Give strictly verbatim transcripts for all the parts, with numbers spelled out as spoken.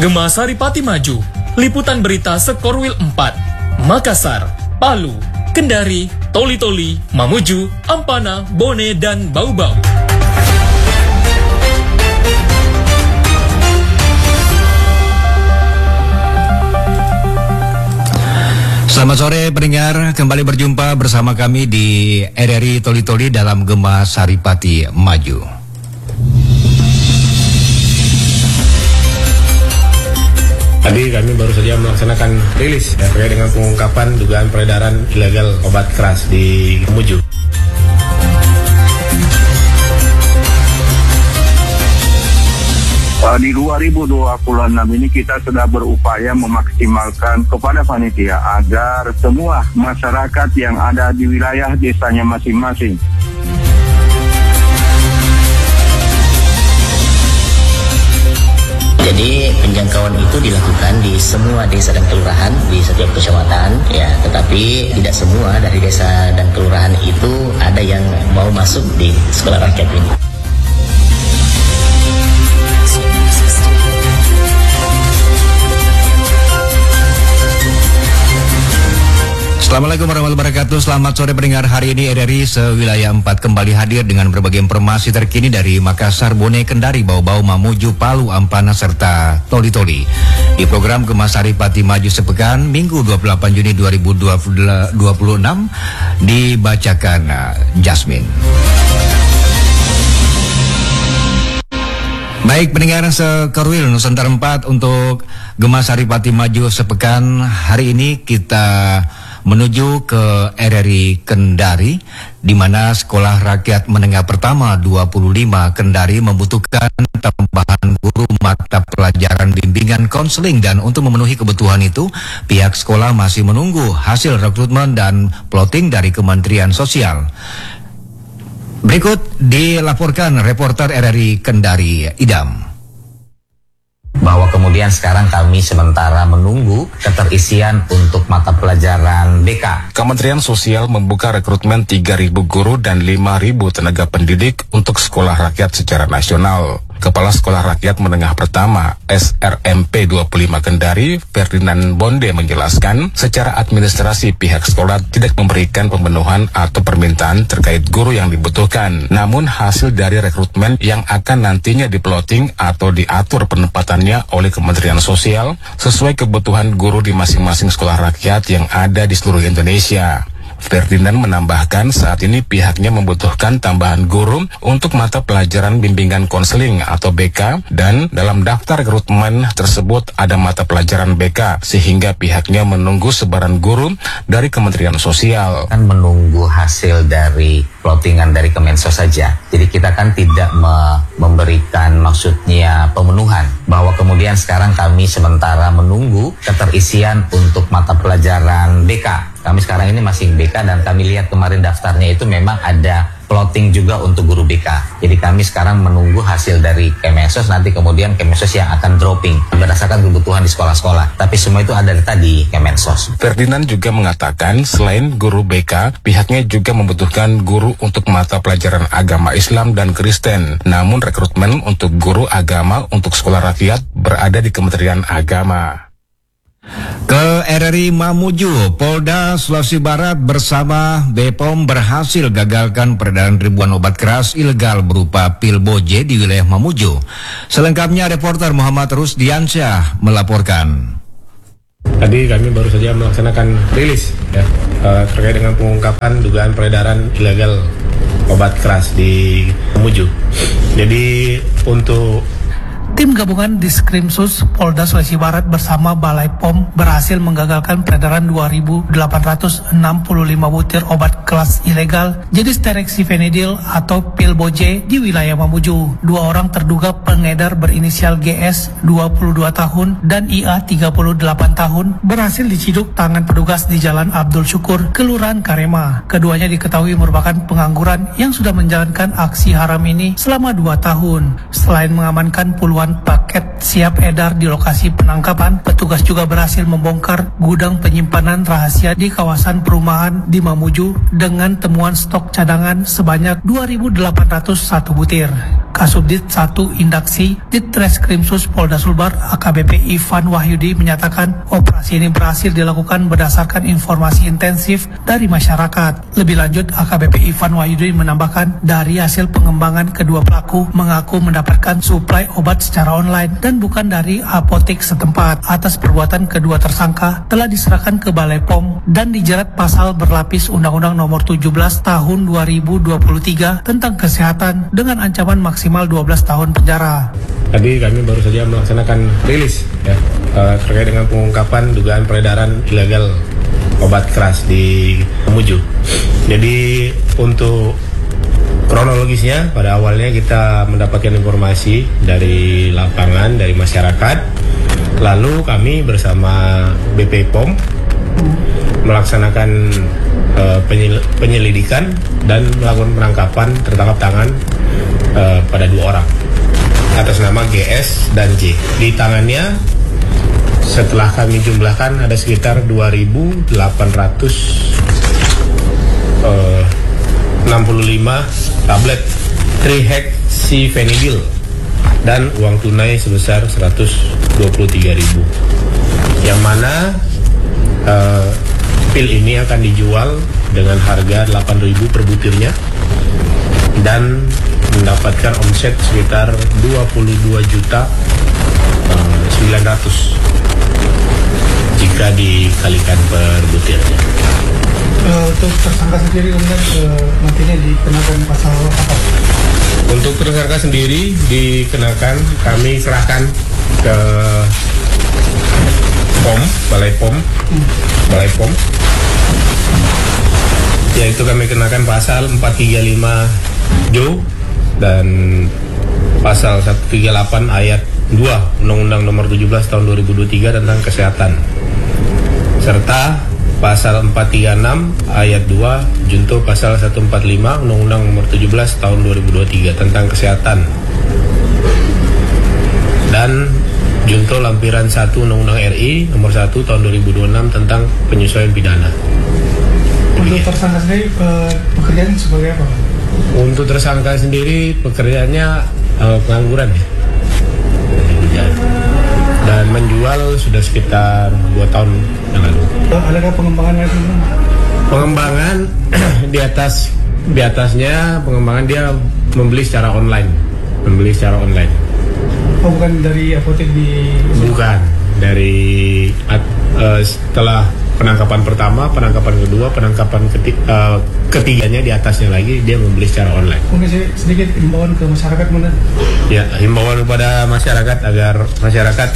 Gema Saripati Maju, liputan berita Sekorwil empat, Makassar, Palu, Kendari, Toli-Toli, Mamuju, Ampana, Bone, dan Bau-Bau. Selamat sore pendengar, kembali berjumpa bersama kami di R R I Toli-Toli dalam Gema Saripati Maju. Tadi kami baru saja melaksanakan rilis ya, terkait dengan pengungkapan dugaan peredaran ilegal obat keras di Mamuju. Di dua ribu dua puluh enam ini kita sudah berupaya memaksimalkan kepada panitia agar semua masyarakat yang ada di wilayah desanya masing-masing. Jadi penjangkauan itu dilakukan di semua desa dan kelurahan di setiap kecamatan, ya. Tetapi tidak semua dari desa dan kelurahan itu ada yang mau masuk di sekolah rakyat ini. Assalamualaikum warahmatullahi wabarakatuh. Selamat sore pendengar, hari ini R R I Sewilayah empat kembali hadir dengan berbagai informasi terkini dari Makassar, Bone, Kendari, Bau-Bau, Mamuju, Palu, Ampana, serta Toli-Toli. Di program Gema Saripati Maju Sepekan, Minggu dua puluh delapan Juni dua ribu dua puluh enam, dibacakan Jasmine. Baik pendengar Sekorwil Nusantara empat, untuk Gema Saripati Maju Sepekan hari ini kita menuju ke R R I Kendari, di mana Sekolah Rakyat Menengah Pertama dua puluh lima Kendari membutuhkan tambahan guru mata pelajaran bimbingan konseling, dan untuk memenuhi kebutuhan itu pihak sekolah masih menunggu hasil rekrutmen dan plotting dari Kementerian Sosial. Berikut dilaporkan reporter R R I Kendari, Idam. Bahwa kemudian sekarang kami sementara menunggu keterisian untuk mata pelajaran B K. Kementerian Sosial membuka rekrutmen tiga ribu guru dan lima ribu tenaga pendidik untuk sekolah rakyat secara nasional. Kepala Sekolah Rakyat Menengah Pertama S R M P dua puluh lima Kendari, Ferdinand Bonde, menjelaskan secara administrasi pihak sekolah tidak memberikan pemenuhan atau permintaan terkait guru yang dibutuhkan. Namun hasil dari rekrutmen yang akan nantinya diploting atau diatur penempatannya oleh Kementerian Sosial sesuai kebutuhan guru di masing-masing sekolah rakyat yang ada di seluruh Indonesia. Ferdinand menambahkan saat ini pihaknya membutuhkan tambahan guru untuk mata pelajaran bimbingan konseling atau B K, dan dalam daftar rekrutmen tersebut ada mata pelajaran B K, sehingga pihaknya menunggu sebaran guru dari Kementerian Sosial. Kan menunggu hasil dari plottingan dari Kemensos saja. Jadi kita kan tidak me memberikan maksudnya pemenuhan, bahwa kemudian sekarang kami sementara menunggu keterisian untuk mata pelajaran B K. Kami sekarang ini masih B K, dan kami lihat kemarin daftarnya itu memang ada plotting juga untuk guru B K. Jadi kami sekarang menunggu hasil dari Kemensos, nanti kemudian Kemensos yang akan dropping berdasarkan kebutuhan di sekolah-sekolah. Tapi semua itu ada tadi Kemensos. Ferdinand juga mengatakan selain guru B K, pihaknya juga membutuhkan guru untuk mata pelajaran agama Islam dan Kristen. Namun rekrutmen untuk guru agama untuk sekolah rakyat berada di Kementerian Agama. Ke R R I Mamuju, Polda Sulawesi Barat bersama B P O M berhasil gagalkan peredaran ribuan obat keras ilegal berupa pil boje di wilayah Mamuju. Selengkapnya reporter Muhammad Rusdiansyah melaporkan. Tadi kami baru saja melaksanakan rilis ya, terkait dengan pengungkapan dugaan peredaran ilegal obat keras di Mamuju. Jadi untuk Tim gabungan Diskrimsus Polda Sulawesi Barat bersama Balai P O M berhasil menggagalkan peredaran dua ribu delapan ratus enam puluh lima butir obat kelas ilegal jenis Terexifenidil atau pil boje di wilayah Mamuju. Dua orang terduga pengedar berinisial G S dua puluh dua tahun dan I A tiga puluh delapan tahun berhasil diciduk tangan petugas di Jalan Abdul Syukur, Kelurahan Karema. Keduanya diketahui merupakan pengangguran yang sudah menjalankan aksi haram ini selama dua tahun. Selain mengamankan puluhan paket siap edar di lokasi penangkapan, petugas juga berhasil membongkar gudang penyimpanan rahasia di kawasan perumahan di Mamuju dengan temuan stok cadangan sebanyak dua ribu delapan ratus satu butir. Kasubdit satu Indaksi Ditreskrimsus Polda Sulbar A K B P Ivan Wahyudi menyatakan operasi ini berhasil dilakukan berdasarkan informasi intensif dari masyarakat. Lebih lanjut, A K B P Ivan Wahyudi menambahkan dari hasil pengembangan kedua pelaku mengaku mendapatkan suplai obat secara online dan bukan dari apotek setempat. Atas perbuatan kedua tersangka telah diserahkan ke Balai P O M dan dijerat pasal berlapis Undang-Undang Nomor tujuh belas Tahun dua ribu dua puluh tiga tentang kesehatan dengan ancaman maksimal dua belas tahun penjara. Tadi kami baru saja melaksanakan rilis ya uh, terkait dengan pengungkapan dugaan peredaran ilegal obat keras di Mamuju. Jadi untuk kronologisnya pada awalnya kita mendapatkan informasi dari lapangan, dari masyarakat. Lalu kami bersama B P P O M melaksanakan uh, penyel penyelidikan dan melakukan penangkapan tertangkap tangan uh, pada dua orang atas nama G S dan J. Di tangannya setelah kami jumlahkan ada sekitar dua ribu delapan ratus enam puluh lima tablet trihexyphenidyl dan uang tunai sebesar seratus dua puluh tiga ribu, yang mana uh, pil ini akan dijual dengan harga delapan ribu per butirnya dan mendapatkan omset sekitar dua puluh dua juta sembilan ratus jika dikalikan per butirnya. Uh, untuk tersangka sendiri kemudian uh, nantinya dikenakan pasal apa? Untuk tersangka sendiri dikenakan, kami serahkan ke P O M, Balai P O M, hmm. Balai P O M, yaitu kami kenakan pasal empat tiga lima Jo dan pasal seratus tiga puluh delapan ayat dua Undang-Undang Nomor tujuh belas Tahun dua ribu dua puluh tiga tentang kesehatan, serta pasal empat tiga enam ayat dua junto pasal seratus empat puluh lima Undang-Undang Nomor tujuh belas Tahun dua ribu dua puluh tiga tentang kesehatan dan junto lampiran satu Undang-Undang R I Nomor satu Tahun dua ribu dua puluh enam tentang penyesuaian pidana. Untuk tersangka sendiri uh, pekerjaan sebagai apa? Untuk tersangka sendiri pekerjaannya uh, pengangguran ya, dan menjual sudah sekitar dua tahun yang lalu. Adakah pengembangan lagi? Pengembangan di atas di atasnya pengembangan dia membeli secara online, membeli secara online. Oh, bukan dari apotek di? Bukan dari uh, setelah penangkapan pertama, penangkapan kedua, penangkapan ketiga, uh, ketiganya di atasnya lagi dia membeli secara online. Mungkin sedikit himbauan ke masyarakat mana? Ya, himbauan kepada masyarakat agar masyarakat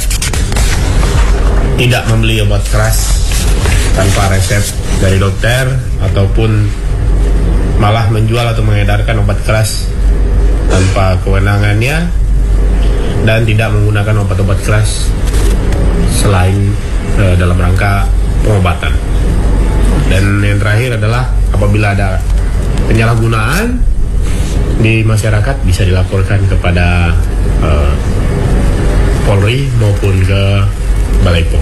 tidak membeli obat keras tanpa resep dari dokter ataupun malah menjual atau mengedarkan obat keras tanpa kewenangannya dan tidak menggunakan obat-obat keras selain uh, dalam rangka pengobatan. Dan yang terakhir adalah apabila ada penyalahgunaan di masyarakat bisa dilaporkan kepada uh, Polri maupun ke Balai P O M.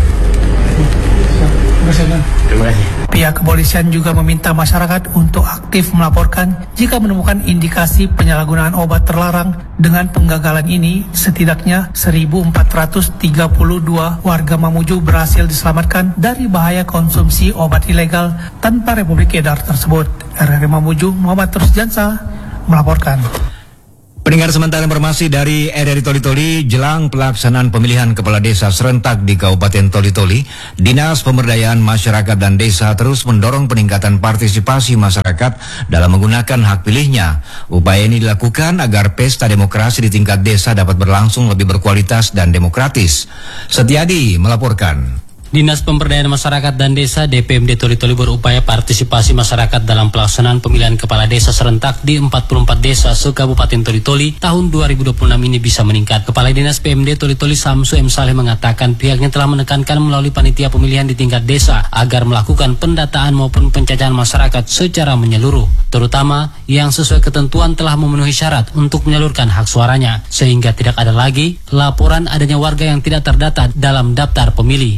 Terima kasih. Pihak kepolisian juga meminta masyarakat untuk aktif melaporkan jika menemukan indikasi penyalahgunaan obat terlarang. Dengan penggagalan ini, setidaknya seribu empat ratus tiga puluh dua warga Mamuju berhasil diselamatkan dari bahaya konsumsi obat ilegal tanpa Republik Edar tersebut. R R I Mamuju, Muhammad Rusjansa melaporkan. Pendengar sementara informasi dari R R I Toli-Toli jelang pelaksanaan pemilihan kepala desa serentak di Kabupaten Toli-Toli, Dinas Pemberdayaan Masyarakat dan Desa terus mendorong peningkatan partisipasi masyarakat dalam menggunakan hak pilihnya. Upaya ini dilakukan agar pesta demokrasi di tingkat desa dapat berlangsung lebih berkualitas dan demokratis. Setiadi melaporkan. Dinas Pemberdayaan Masyarakat dan Desa D P M D Toli-Toli berupaya partisipasi masyarakat dalam pelaksanaan pemilihan kepala desa serentak di empat puluh empat desa se-Kabupaten Toli-Toli tahun dua ribu dua puluh enam ini bisa meningkat. Kepala Dinas P M D Toli-Toli Samsu M. Saleh mengatakan pihaknya telah menekankan melalui panitia pemilihan di tingkat desa agar melakukan pendataan maupun pencacahan masyarakat secara menyeluruh, terutama yang sesuai ketentuan telah memenuhi syarat untuk menyalurkan hak suaranya, sehingga tidak ada lagi laporan adanya warga yang tidak terdata dalam daftar pemilih. Ia juga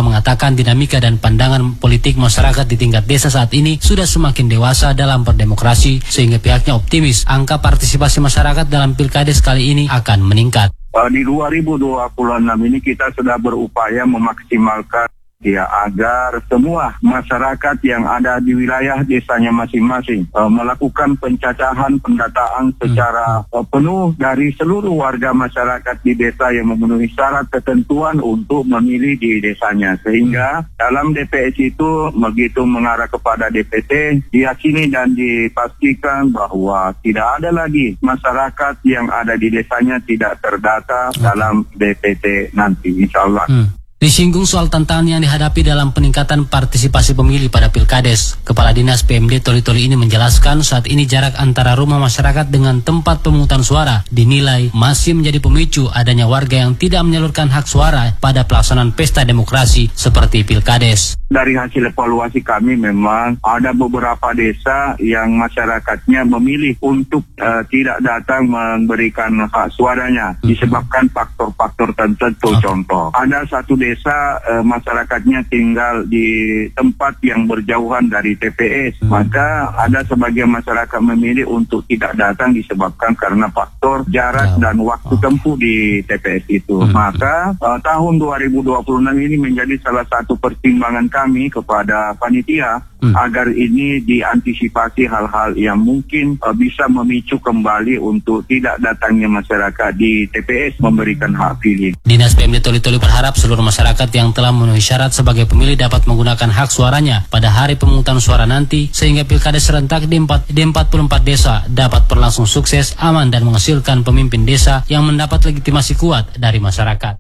juga mengatakan dinamika dan pandangan politik masyarakat di tingkat desa saat ini sudah semakin dewasa dalam berdemokrasi, sehingga pihaknya optimis angka partisipasi masyarakat dalam pilkades kali ini akan meningkat. Di dua ribu dua puluh enam ini kita sudah berupaya memaksimalkan ya agar semua masyarakat yang ada di wilayah desanya masing-masing uh, melakukan pencacahan pendataan secara uh, penuh dari seluruh warga masyarakat di desa yang memenuhi syarat ketentuan untuk memilih di desanya, sehingga dalam D P S itu begitu mengarah kepada D P T diyakini dan dipastikan bahwa tidak ada lagi masyarakat yang ada di desanya tidak terdata dalam D P T nanti, insya Allah. Hmm. Disinggung soal tantangan yang dihadapi dalam peningkatan partisipasi pemilih pada pilkades, Kepala Dinas P M D Toli-Toli ini menjelaskan saat ini jarak antara rumah masyarakat dengan tempat pemungutan suara dinilai masih menjadi pemicu adanya warga yang tidak menyalurkan hak suara pada pelaksanaan pesta demokrasi seperti pilkades. Dari hasil evaluasi kami memang ada beberapa desa yang masyarakatnya memilih untuk uh, tidak datang memberikan hak suaranya disebabkan faktor-faktor tertentu. Contoh, ada satu desa Desa eh, masyarakatnya tinggal di tempat yang berjauhan dari T P S, hmm. maka ada sebagian masyarakat memilih untuk tidak datang disebabkan karena faktor jarak dan waktu tempuh di T P S itu. Hmm. Maka eh, tahun dua ribu dua puluh enam ini menjadi salah satu pertimbangan kami kepada panitia hmm. agar ini diantisipasi hal-hal yang mungkin uh, bisa memicu kembali untuk tidak datangnya masyarakat di T P S memberikan hak pilih. Dinas P M D Toli-Toli berharap seluruh masyarakat yang telah memenuhi syarat sebagai pemilih dapat menggunakan hak suaranya pada hari pemungutan suara nanti, sehingga pilkades serentak di, di empat puluh empat desa dapat berlangsung sukses, aman, dan menghasilkan pemimpin desa yang mendapat legitimasi kuat dari masyarakat.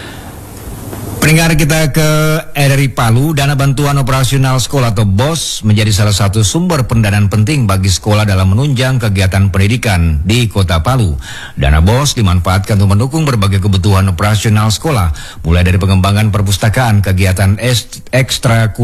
Pendengar kita ke R R I Palu, dana bantuan operasional sekolah atau B O S menjadi salah satu sumber pendanaan penting bagi sekolah dalam menunjang kegiatan pendidikan di Kota Palu. Dana B O S dimanfaatkan untuk mendukung berbagai kebutuhan operasional sekolah, mulai dari pengembangan perpustakaan, kegiatan ekstra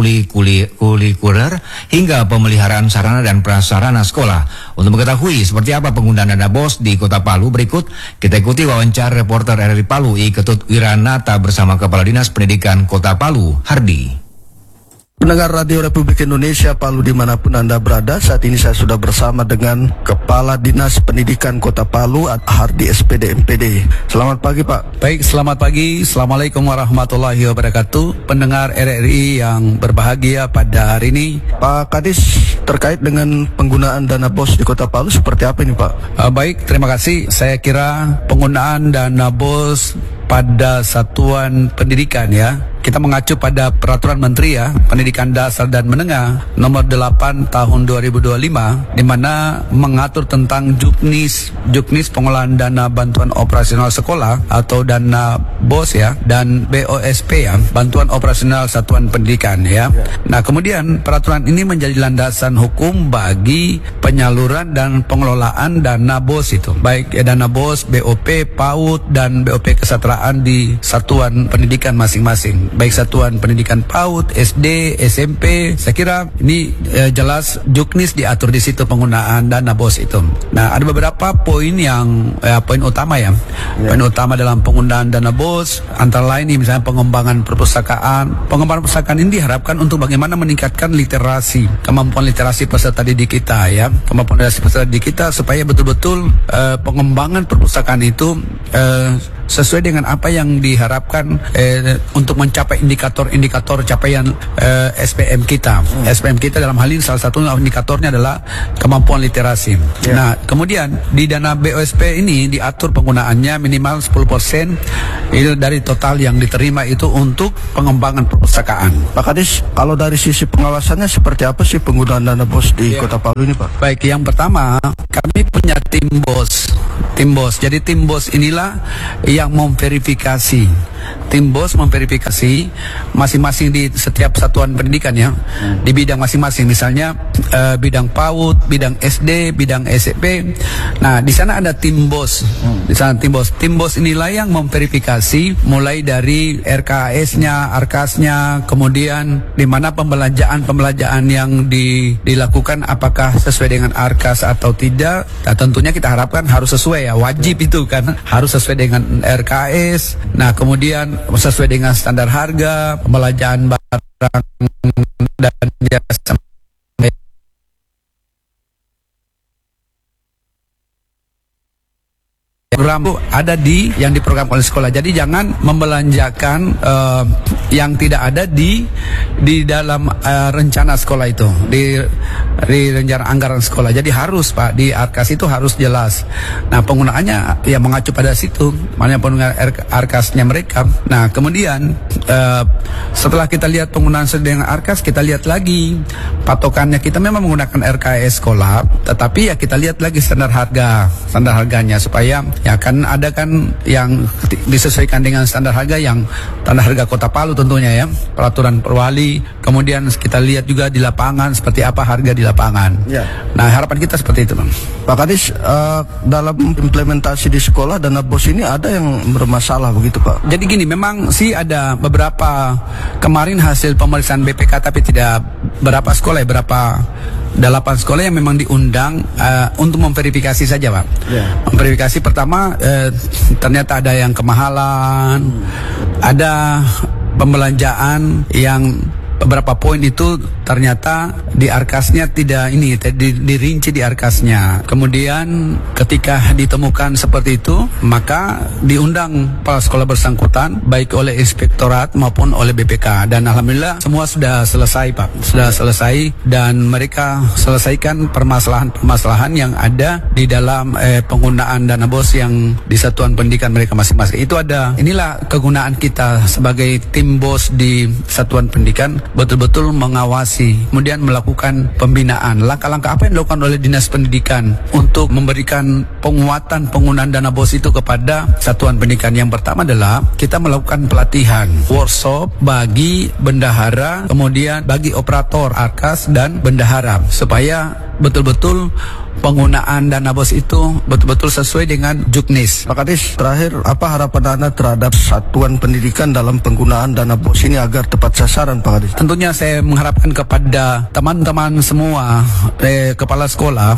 kulikuler, hingga pemeliharaan sarana dan prasarana sekolah. Untuk mengetahui seperti apa penggunaan dana B O S di Kota Palu, berikut kita ikuti wawancara reporter R R I Palu I Ketut Wiranata bersama Kepala Dinas Pendidikan Kota Palu, Hardi. Pendengar Radio Republik Indonesia Palu dimanapun Anda berada, saat ini saya sudah bersama dengan Kepala Dinas Pendidikan Kota Palu, Hardi S P D M P D. Selamat pagi Pak. Baik, selamat pagi. Assalamualaikum warahmatullahi wabarakatuh. Pendengar R R I yang berbahagia pada hari ini. Pak Kadis, terkait dengan penggunaan dana B O S di Kota Palu seperti apa ini Pak? Uh, baik, terima kasih. Saya kira penggunaan dana B O S pada satuan pendidikan ya, kita mengacu pada Peraturan Menteri ya, Pendidikan Dasar dan Menengah nomor delapan tahun dua ribu dua puluh lima, di mana mengatur tentang Juknis, Juknis pengelolaan dana bantuan operasional sekolah atau dana B O S ya, dan B O S P ya, bantuan operasional satuan pendidikan ya. Nah, kemudian peraturan ini menjadi landasan hukum bagi penyaluran dan pengelolaan dana B O S itu, baik ya, dana B O S, B O P, PAUD, dan B O P kesetaraan di satuan pendidikan masing-masing, baik satuan pendidikan PAUD, S D, S M P. Saya kira ini eh, jelas Juknis diatur di situ penggunaan dana B O S itu. Nah, ada beberapa poin yang eh, poin utama ya. ya. Poin utama dalam penggunaan dana B O S antara lain ini misalnya pengembangan perpustakaan. Pengembangan perpustakaan ini diharapkan untuk bagaimana meningkatkan literasi, kemampuan literasi peserta didik kita ya, kemampuan literasi peserta didik kita supaya betul-betul eh, pengembangan perpustakaan itu eh, sesuai dengan apa yang diharapkan eh, untuk mencapai indikator-indikator capaian eh, S P M kita. Hmm. S P M kita dalam hal ini salah satu indikatornya adalah kemampuan literasi. Yeah. Nah, kemudian di dana B O S P ini diatur penggunaannya minimal sepuluh persen itu dari total yang diterima itu untuk pengembangan perpustakaan. Pak Kadis, kalau dari sisi pengawasannya seperti apa sih penggunaan dana B O S di yeah. Kota Palu ini Pak? Baik, yang pertama kami punya tim B O S. Tim B O S. Jadi tim B O S inilah yang memverifikasi. Tim B O S memverifikasi masing-masing di setiap satuan pendidikan ya, hmm. di bidang masing-masing, misalnya uh, bidang PAUD, bidang S D, bidang S M P. Nah, di sana ada tim B O S. Hmm. Di sana tim B O S. Tim B O S inilah yang memverifikasi mulai dari R K S-nya, R K S-nya, kemudian di mana pembelanjaan-pembelanjaan yang di, dilakukan apakah sesuai dengan R K S atau tidak. Nah, tentunya kita harapkan harus sesuai ya, wajib itu kan, harus sesuai dengan R K S. Nah, kemudian sesuai dengan standar harga, pembelanjaan barang dan jasa program itu ada di yang diprogram oleh sekolah. Jadi jangan membelanjakan uh, yang tidak ada di di dalam uh, rencana sekolah itu, di di rencana anggaran sekolah. Jadi harus Pak di Arkas itu harus jelas. Nah penggunaannya ya mengacu pada situ, makanya penggunaan Arkasnya mereka. Nah kemudian uh, setelah kita lihat penggunaan dengan Arkas, kita lihat lagi patokannya. Kita memang menggunakan R K S sekolah, tetapi ya kita lihat lagi standar harga, standar harganya supaya ya kan ada kan yang disesuaikan dengan standar harga yang standar harga Kota Palu tentunya ya, peraturan perwali. Kemudian kita lihat juga di lapangan seperti apa harga di lapangan. Ya. Nah harapan kita seperti itu Bang. Pak Kadis, uh, dalam implementasi di sekolah dana bos ini ada yang bermasalah begitu Pak? Jadi gini, memang sih ada beberapa kemarin hasil pemeriksaan B P K, tapi tidak berapa sekolah ya, berapa delapan sekolah yang memang diundang uh, untuk memverifikasi saja Pak. Yeah. Memverifikasi pertama uh, ternyata ada yang kemahalan, hmm. ada pembelanjaan yang beberapa poin itu ternyata di Arkasnya tidak ini di, dirinci di Arkasnya. Kemudian ketika ditemukan seperti itu, maka diundang kepala sekolah bersangkutan baik oleh inspektorat maupun oleh B P K, dan alhamdulillah semua sudah selesai Pak, sudah selesai dan mereka selesaikan permasalahan-permasalahan yang ada di dalam eh, penggunaan dana bos yang di satuan pendidikan mereka masing-masing. Itu ada, inilah kegunaan kita sebagai tim bos di satuan pendidikan, betul-betul mengawasi, kemudian melakukan pembinaan. Langkah-langkah apa yang dilakukan oleh Dinas Pendidikan untuk memberikan penguatan penggunaan dana bos itu kepada satuan pendidikan? Yang pertama adalah kita melakukan pelatihan, workshop bagi bendahara, kemudian bagi operator Arkas dan bendahara, supaya betul-betul penggunaan dana bos itu betul-betul sesuai dengan Juknis. Pak Kadis, terakhir apa harapan Anda terhadap satuan pendidikan dalam penggunaan dana bos ini agar tepat sasaran Pak Kadis? Tentunya saya mengharapkan kepada teman-teman semua eh, kepala sekolah,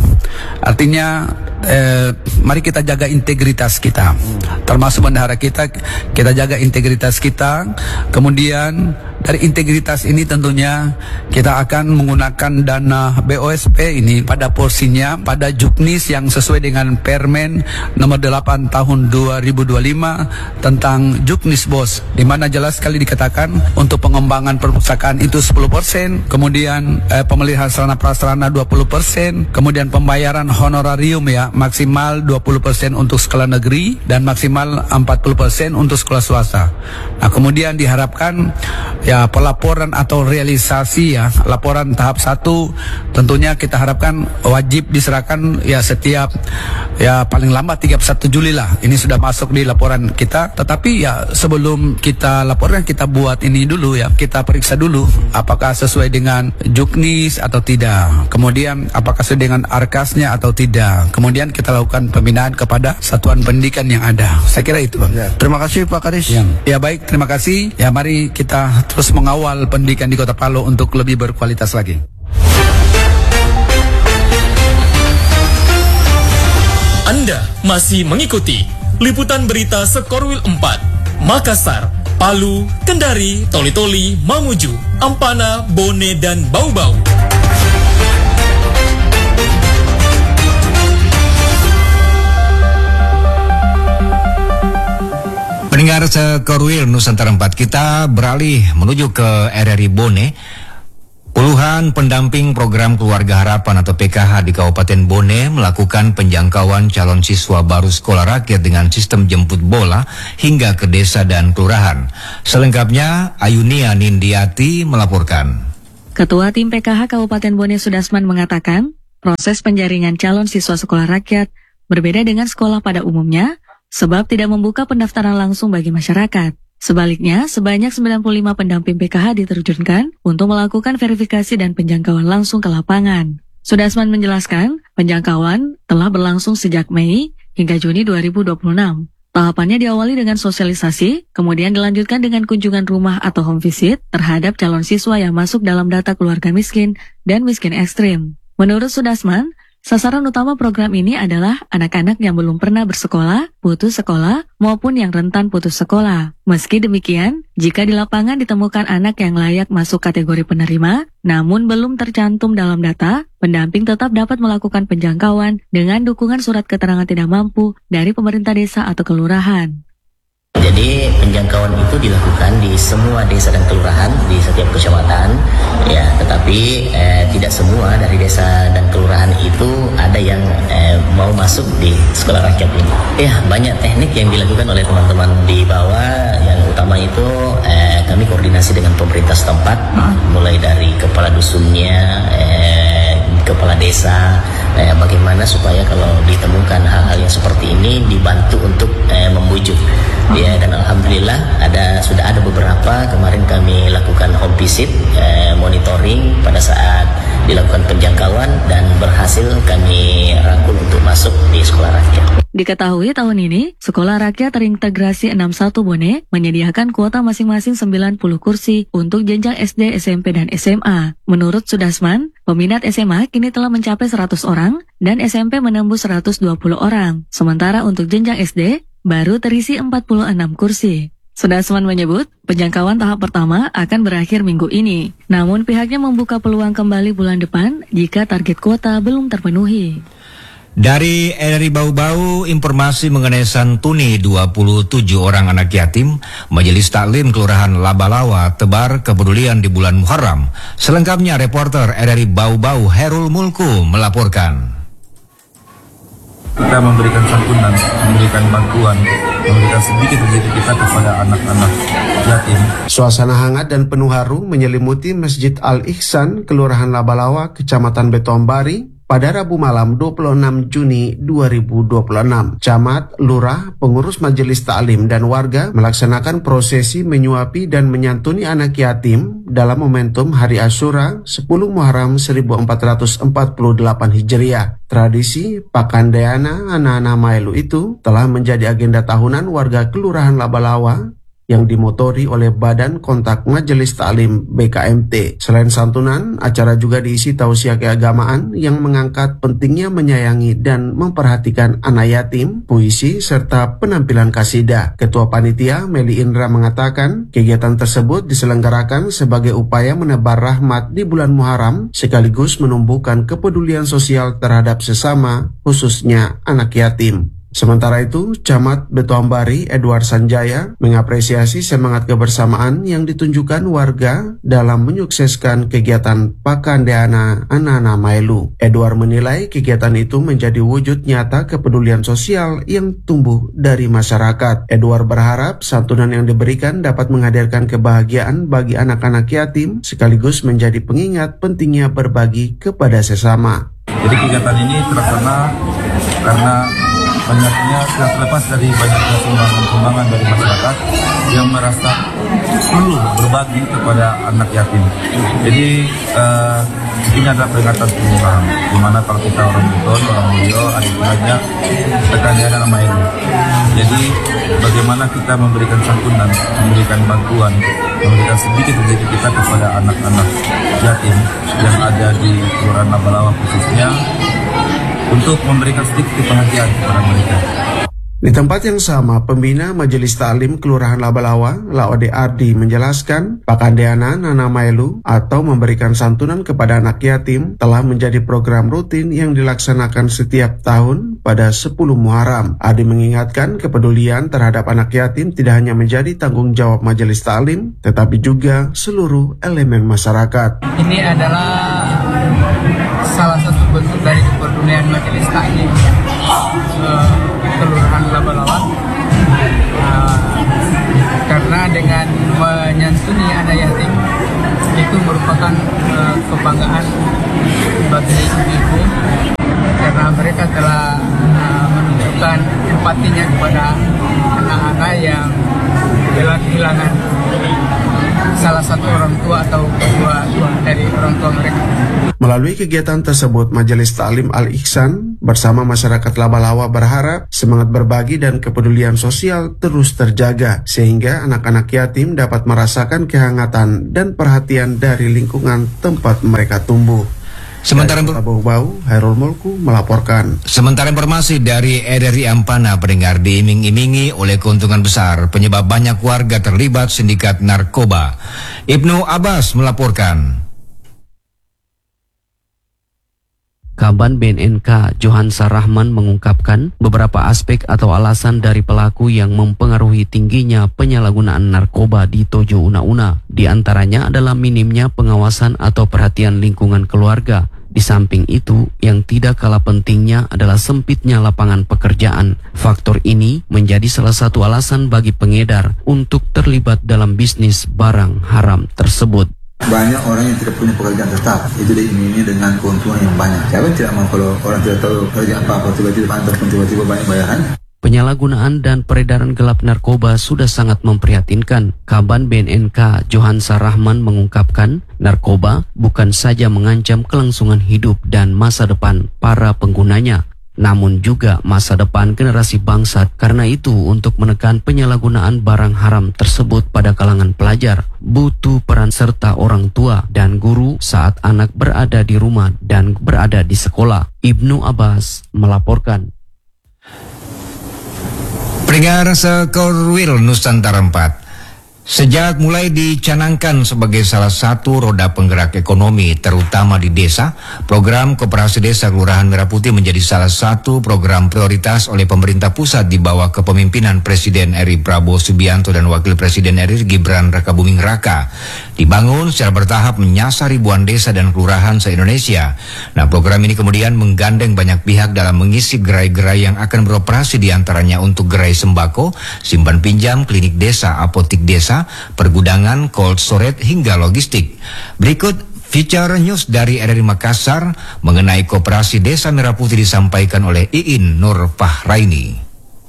artinya eh, mari kita jaga integritas kita, termasuk bendahara kita, kita jaga integritas kita. Kemudian dari integritas ini tentunya kita akan menggunakan dana B O S P ini pada porsinya, pada Juknis yang sesuai dengan Permen nomor delapan tahun dua ribu dua puluh lima tentang Juknis Bos, di mana jelas sekali dikatakan untuk pengembangan perpustakaan itu sepuluh persen, kemudian eh, pemeliharaan sarana prasarana dua puluh persen, kemudian pembayaran honorarium ya maksimal dua puluh persen untuk sekolah negeri dan maksimal empat puluh persen untuk sekolah swasta. Nah, kemudian diharapkan ya pelaporan atau realisasi ya laporan tahap satu tentunya kita harapkan wajib diserahkan ya setiap ya paling lambat tiga puluh satu Juli lah. Ini sudah masuk di laporan kita, tetapi ya sebelum kita laporan kita buat ini dulu ya, kita periksa dulu apakah sesuai dengan Juknis atau tidak, kemudian apakah sesuai dengan Arkasnya atau tidak, kemudian kita lakukan pembinaan kepada satuan pendidikan yang ada. Saya kira itu Bang. Ya, terima kasih Pak Kadis. Ya, ya baik, terima kasih. Ya mari kita terus mengawal pendidikan di Kota Palu untuk lebih berkualitas lagi. Anda masih mengikuti liputan berita Sekorwil empat, Makassar, Palu, Kendari, Toli-Toli, Mamuju, Ampana, Bone, dan Bau-Bau. Pendengar Sekorwil Nusantara empat, kita beralih menuju ke R R I Bone. Puluhan pendamping program Keluarga Harapan atau P K H di Kabupaten Bone melakukan penjangkauan calon siswa baru sekolah rakyat dengan sistem jemput bola hingga ke desa dan kelurahan. Selengkapnya Ayunia Nindiati melaporkan. Ketua Tim P K H Kabupaten Bone Sudasman mengatakan, proses penjaringan calon siswa sekolah rakyat berbeda dengan sekolah pada umumnya, sebab tidak membuka pendaftaran langsung bagi masyarakat. Sebaliknya, sebanyak sembilan puluh lima pendamping P K H diterjunkan untuk melakukan verifikasi dan penjangkauan langsung ke lapangan. Sudasman menjelaskan, penjangkauan telah berlangsung sejak Mei hingga Juni dua ribu dua puluh enam. Tahapannya diawali dengan sosialisasi, kemudian dilanjutkan dengan kunjungan rumah atau home visit terhadap calon siswa yang masuk dalam data keluarga miskin dan miskin ekstrim. Menurut Sudasman, Sasaran utama program ini adalah anak-anak yang belum pernah bersekolah, putus sekolah, maupun yang rentan putus sekolah. Meski demikian, jika di lapangan ditemukan anak yang layak masuk kategori penerima, namun belum tercantum dalam data, pendamping tetap dapat melakukan penjangkauan dengan dukungan surat keterangan tidak mampu dari pemerintah desa atau kelurahan. Jadi penjangkauan itu dilakukan di semua desa dan kelurahan di setiap kecamatan, ya. Tetapi eh, tidak semua dari desa dan kelurahan itu ada yang eh, mau masuk di sekolah rakyat ini. Ya, banyak teknik yang dilakukan oleh teman-teman di bawah. Yang utama itu eh, kami koordinasi dengan pemerintah setempat, mulai dari kepala dusunnya, eh, kepala desa, eh, bagaimana supaya kalau ditemukan hal-hal yang seperti ini dibantu untuk eh, membujuk. Ya, dan alhamdulillah ada sudah ada beberapa kemarin kami lakukan home visit, eh, monitoring pada saat dilakukan penjangkauan dan berhasil kami rangkul untuk masuk di sekolah rakyat. Diketahui tahun ini, Sekolah Rakyat Terintegrasi enam puluh satu Bone menyediakan kuota masing-masing sembilan puluh kursi untuk jenjang S D, S M P, dan S M A. Menurut Sudasman, peminat S M A kini telah mencapai seratus orang dan S M P menembus seratus dua puluh orang. Sementara untuk jenjang S D, baru terisi empat puluh enam kursi. Sudasman menyebut, penjangkauan tahap pertama akan berakhir minggu ini. Namun pihaknya membuka peluang kembali bulan depan jika target kuota belum terpenuhi. Dari R R I Bau-Bau, informasi mengenai santuni dua puluh tujuh orang anak yatim, Majelis Taklim Kelurahan Labalawa tebar kepedulian di bulan Muharram. Selengkapnya reporter R R I Bau-Bau Herul Mulku melaporkan. Kita memberikan santunan, memberikan bantuan, memberikan sedikit rezeki kita kepada anak-anak yatim. Suasana hangat dan penuh haru menyelimuti Masjid Al-Ihsan, Kelurahan Labalawa, Kecamatan Betoambari, pada Rabu malam dua puluh enam Juni dua ribu dua puluh enam. Camat, lurah, pengurus majelis taklim dan warga melaksanakan prosesi menyuapi dan menyantuni anak yatim dalam momentum Hari Asyura sepuluh Muharram seribu empat ratus empat puluh delapan Hijriah. Tradisi Pakandeana anak-anak Mailu itu telah menjadi agenda tahunan warga Kelurahan Labalawa yang dimotori oleh Badan Kontak Majelis Taklim B K M T. Selain santunan, acara juga diisi tausiah keagamaan yang mengangkat pentingnya menyayangi dan memperhatikan anak yatim, puisi, serta penampilan kasidah. Ketua Panitia Meli Indra mengatakan, kegiatan tersebut diselenggarakan sebagai upaya menebar rahmat di bulan Muharram, sekaligus menumbuhkan kepedulian sosial terhadap sesama, khususnya anak yatim. Sementara itu, Camat Betoambari Edward Sanjaya mengapresiasi semangat kebersamaan yang ditunjukkan warga dalam menyukseskan kegiatan Pakandeana anak-anak Mailu. Edward menilai kegiatan itu menjadi wujud nyata kepedulian sosial yang tumbuh dari masyarakat. Edward berharap santunan yang diberikan dapat menghadirkan kebahagiaan bagi anak-anak yatim sekaligus menjadi pengingat pentingnya berbagi kepada sesama. Jadi kegiatan ini terlaksana karena banyaknya tidak terlepas dari banyaknya sumbangan-sumbangan dari masyarakat yang merasa perlu berbagi kepada anak yatim. Jadi uh, ini adalah peringatan Muharram, di mana kalau kita orang Buton, orang Mulyo, adik banyak tekannya nama ini. Jadi bagaimana kita memberikan santunan, memberikan bantuan, memberikan sedikit rezeki kita kepada anak-anak yatim yang ada di Kelurahan Labalawa khususnya, untuk memberikan sedikit kebahagiaan kepada mereka. Di tempat yang sama, pembina Majelis Taklim Kelurahan Labalawa, Laode Ardi, menjelaskan Pakandeana Nana Mailu atau memberikan santunan kepada anak yatim telah menjadi program rutin yang dilaksanakan setiap tahun pada sepuluh Muharram. Ardi mengingatkan kepedulian terhadap anak yatim tidak hanya menjadi tanggung jawab Majelis Taklim, tetapi juga seluruh elemen masyarakat. Ini adalah salah satu bentuk dari kepedulian Majelis Taklim uh, Kelurahan Labalawa, uh, karena dengan menyantuni anak yatim itu merupakan uh, kebanggaan bagi ibu-ibu karena mereka telah uh, menunjukkan empatinya kepada anak-anak yang telah kehilangan salah satu orang tua atau kedua dari orang tua mereka. Melalui kegiatan tersebut, Majelis Taklim Al-Ihsan bersama masyarakat Labalawa berharap semangat berbagi dan kepedulian sosial terus terjaga, sehingga anak-anak yatim dapat merasakan kehangatan dan perhatian dari lingkungan tempat mereka tumbuh. Sementara Bau Hairul Mulku melaporkan. Sementara informasi dari R R I Ampana pendengar diiming-imingi oleh keuntungan besar penyebab banyak warga terlibat sindikat narkoba. Ibnu Abbas melaporkan. Kaban B N N K Johansa Rahman mengungkapkan beberapa aspek atau alasan dari pelaku yang mempengaruhi tingginya penyalahgunaan narkoba di Tojo Una-Una. Di antaranya adalah minimnya pengawasan atau perhatian lingkungan keluarga. Di samping itu, yang tidak kalah pentingnya adalah sempitnya lapangan pekerjaan. Faktor ini menjadi salah satu alasan bagi pengedar untuk terlibat dalam bisnis barang haram tersebut. Banyak orang yang tidak punya pekerjaan tetap, itu diiming-imingi dengan keuntungan yang banyak. Siapa yang tidak mau kalau orang tidak tahu kerja apa-apa, tiba-tiba kantor pun tiba-tiba banyak bayarannya. Penyalahgunaan dan peredaran gelap narkoba sudah sangat memprihatinkan. Kaban B N N K Johansa Rahman mengungkapkan, narkoba bukan saja mengancam kelangsungan hidup dan masa depan para penggunanya, namun juga masa depan generasi bangsa. Karena itu, untuk menekan penyalahgunaan barang haram tersebut pada kalangan pelajar, butuh peran serta orang tua dan guru saat anak berada di rumah dan berada di sekolah. Ibnu Abbas melaporkan. Pendengar Sekorwil Nusantara empat. Sejak mulai dicanangkan sebagai salah satu roda penggerak ekonomi terutama di desa, program Koperasi Desa Kelurahan Merah Putih menjadi salah satu program prioritas oleh pemerintah pusat di bawah kepemimpinan Presiden R I Prabowo Subianto dan Wakil Presiden R I Gibran Rakabuming Raka. Dibangun secara bertahap menyasar ribuan desa dan kelurahan se-Indonesia. Nah, program ini kemudian menggandeng banyak pihak dalam mengisi gerai-gerai yang akan beroperasi, diantaranya untuk gerai sembako, simpan pinjam, klinik desa, apotik desa, pergudangan, cold storage, hingga logistik. Berikut feature news dari R R I Makassar mengenai Koperasi Desa Merah Putih disampaikan oleh Iin Nur Fahraini.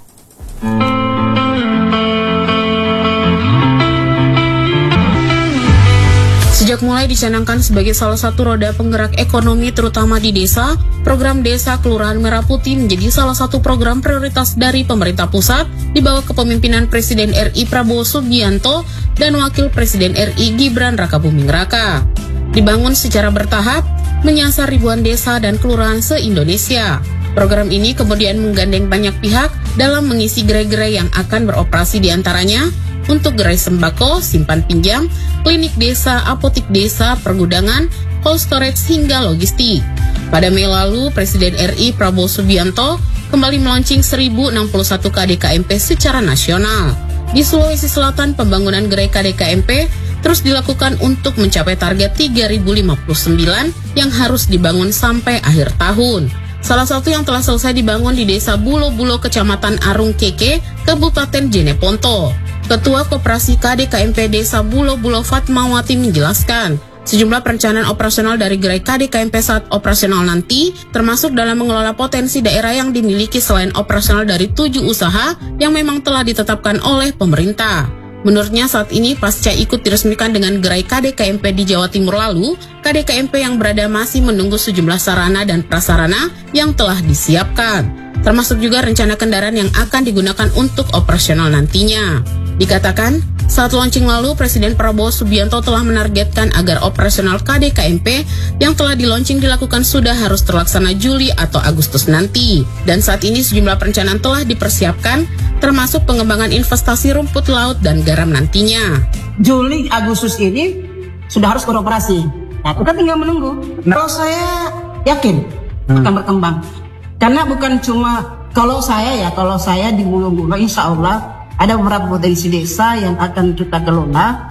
Sejak mulai dicanangkan sebagai salah satu roda penggerak ekonomi terutama di desa, program Desa Kelurahan Merah Putih menjadi salah satu program prioritas dari pemerintah pusat di bawah kepemimpinan Presiden R I Prabowo Subianto dan Wakil Presiden R I Gibran Rakabuming Raka. Dibangun secara bertahap, menyasar ribuan desa dan kelurahan se-Indonesia. Program ini kemudian menggandeng banyak pihak dalam mengisi gerai-gerai yang akan beroperasi, diantaranya untuk gerai sembako, simpan pinjam, klinik desa, apotik desa, pergudangan, cold storage, hingga logistik. Pada Mei lalu, Presiden R I Prabowo Subianto kembali meluncing seribu enam puluh satu K D K M P secara nasional. Di Sulawesi Selatan, pembangunan gerai K D K M P terus dilakukan untuk mencapai target tiga ribu lima puluh sembilan yang harus dibangun sampai akhir tahun. Salah satu yang telah selesai dibangun di Desa Bulo-Bulo, Kecamatan Arung Keke, Kabupaten Jeneponto. Ketua Koperasi K D K M P Desa Bulo-Bulo Fatmawati menjelaskan, sejumlah perencanaan operasional dari gerai K D K M P saat operasional nanti, termasuk dalam mengelola potensi daerah yang dimiliki selain operasional dari tujuh usaha yang memang telah ditetapkan oleh pemerintah. Menurutnya saat ini pasca ikut diresmikan dengan gerai K D K M P di Jawa Timur lalu, K D K M P yang berada masih menunggu sejumlah sarana dan prasarana yang telah disiapkan, termasuk juga rencana kendaraan yang akan digunakan untuk operasional nantinya. Dikatakan, saat launching lalu, Presiden Prabowo Subianto telah menargetkan agar operasional K D K M P yang telah dilaunching dilakukan sudah harus terlaksana Juli atau Agustus nanti. Dan saat ini sejumlah perencanaan telah dipersiapkan, termasuk pengembangan investasi rumput laut dan garam nantinya. Juli, Agustus ini sudah harus beroperasi. Nah, kita tinggal menunggu. Kalau saya yakin hmm. akan berkembang. Karena bukan cuma, kalau saya ya, kalau saya di Bulo-Bulo, insya Allah ada beberapa potensi desa yang akan kita kelola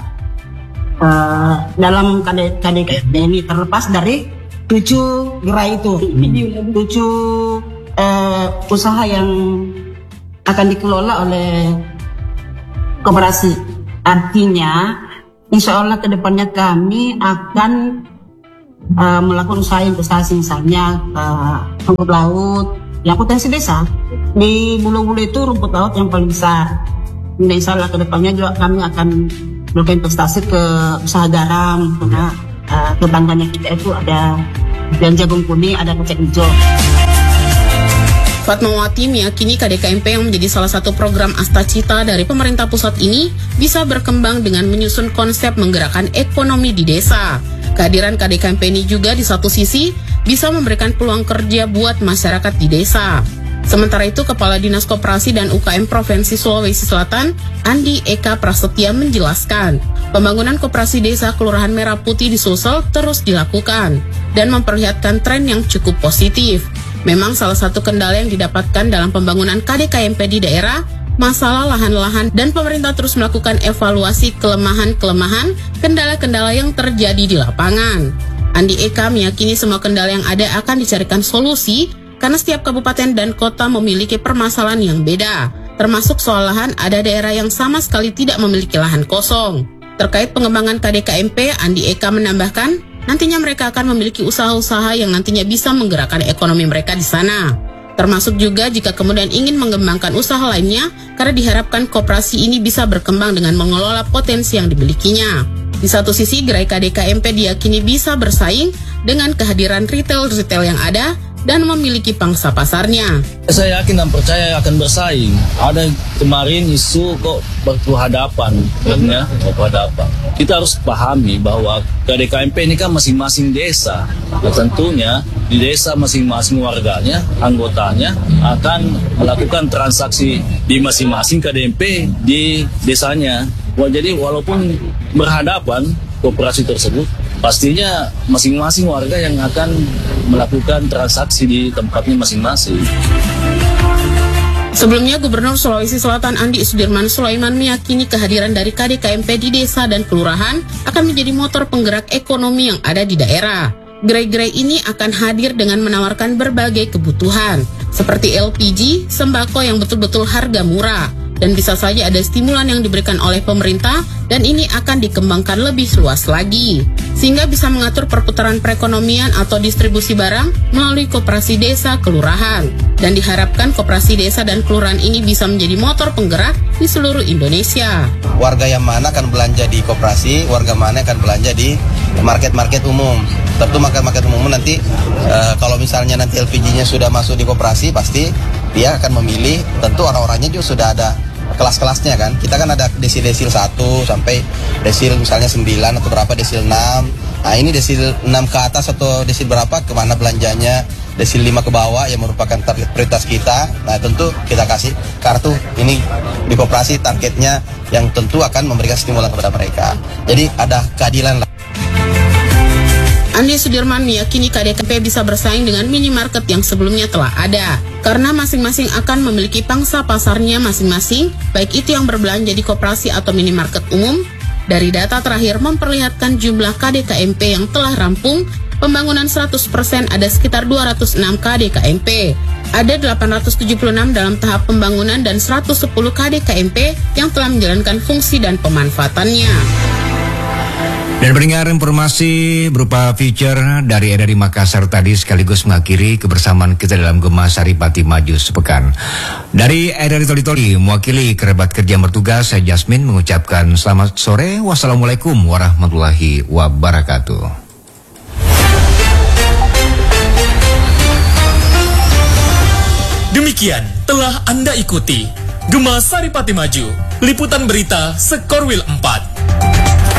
uh, dalam K D K M P ini, terlepas dari tujuh gerai itu, hmm. tujuh uh, usaha yang akan dikelola oleh koperasi. Artinya, insya Allah kedepannya kami akan uh, melakukan usaha investasi, misalnya uh, rumput laut, yang potensi desa. Di Bulo-Bulo itu rumput laut yang paling besar. Dan insya Allah kedepannya juga kami akan melakukan investasi ke usaha garam, karena uh, tetangganya kita itu ada dan jagung kuning, ada kecap hijau. Fatmawati meyakini K D K M P yang menjadi salah satu program Astacita dari pemerintah pusat ini bisa berkembang dengan menyusun konsep menggerakkan ekonomi di desa. Kehadiran K D K M P ini juga di satu sisi bisa memberikan peluang kerja buat masyarakat di desa. Sementara itu, Kepala Dinas Koperasi dan U K M Provinsi Sulawesi Selatan, Andi Eka Prasetya menjelaskan, pembangunan koperasi desa Kelurahan Merah Putih di Sulsel terus dilakukan dan memperlihatkan tren yang cukup positif. Memang salah satu kendala yang didapatkan dalam pembangunan K D K M P di daerah, masalah lahan-lahan, dan pemerintah terus melakukan evaluasi kelemahan-kelemahan, kendala-kendala yang terjadi di lapangan. Andi Eka meyakini semua kendala yang ada akan dicarikan solusi karena setiap kabupaten dan kota memiliki permasalahan yang beda. Termasuk soal lahan, ada daerah yang sama sekali tidak memiliki lahan kosong. Terkait pengembangan K D K M P, Andi Eka menambahkan, nantinya mereka akan memiliki usaha-usaha yang nantinya bisa menggerakkan ekonomi mereka di sana. Termasuk juga jika kemudian ingin mengembangkan usaha lainnya, karena diharapkan koperasi ini bisa berkembang dengan mengelola potensi yang dimilikinya. Di satu sisi, gerai K D K M P diyakini bisa bersaing dengan kehadiran retail-retail yang ada dan memiliki pangsa pasarnya. Saya yakin dan percaya akan bersaing. Ada kemarin isu kok berhadapan, kan ya, berhadapan. Kita harus pahami bahwa K D K M P ini kan masing-masing desa. Nah, tentunya di desa masing-masing warganya, anggotanya akan melakukan transaksi di masing-masing K D M P di desanya. Wah, jadi walaupun berhadapan koperasi tersebut, pastinya masing-masing warga yang akan melakukan transaksi di tempatnya masing-masing. Sebelumnya, Gubernur Sulawesi Selatan Andi Sudirman Sulaiman meyakini kehadiran dari K D K M P di desa dan kelurahan akan menjadi motor penggerak ekonomi yang ada di daerah. Gerai-gerai ini akan hadir dengan menawarkan berbagai kebutuhan, seperti L P G, sembako yang betul-betul harga murah, dan bisa saja ada stimulan yang diberikan oleh pemerintah dan ini akan dikembangkan lebih luas lagi, sehingga bisa mengatur perputaran perekonomian atau distribusi barang melalui koperasi desa kelurahan. Dan diharapkan koperasi desa dan kelurahan ini bisa menjadi motor penggerak di seluruh Indonesia. Warga yang mana akan belanja di koperasi, warga mana akan belanja di market-market umum. Tentu market-market umum nanti uh, kalau misalnya nanti L P G-nya sudah masuk di koperasi, pasti dia akan memilih, tentu orang-orangnya juga sudah ada kelas-kelasnya kan. Kita kan ada desil-desil satu sampai desil misalnya sembilan atau berapa, desil enam. Nah ini desil enam ke atas atau desil berapa, kemana belanjanya, desil lima ke bawah yang merupakan target prioritas kita. Nah tentu kita kasih kartu ini di koperasi, targetnya yang tentu akan memberikan stimulan kepada mereka. Jadi ada keadilan lah. Andi Sudirman meyakini K D K M P bisa bersaing dengan minimarket yang sebelumnya telah ada, karena masing-masing akan memiliki pangsa pasarnya masing-masing, baik itu yang berbelanja di koperasi atau minimarket umum. Dari data terakhir memperlihatkan jumlah K D K M P yang telah rampung, pembangunan seratus persen ada sekitar dua ratus enam K D K M P. Ada delapan ratus tujuh puluh enam dalam tahap pembangunan dan seratus sepuluh K D K M P yang telah menjalankan fungsi dan pemanfaatannya. Dan pendengar, informasi berupa feature dari R R I Makassar tadi sekaligus mengakhiri kebersamaan kita dalam Gema Saripati Maju sepekan. Dari R R I Toli Toli, mewakili kerabat kerja yang bertugas, saya Jasmine mengucapkan selamat sore. Wassalamualaikum warahmatullahi wabarakatuh. Demikian telah Anda ikuti Gema Saripati Maju, liputan berita Sekorwil empat.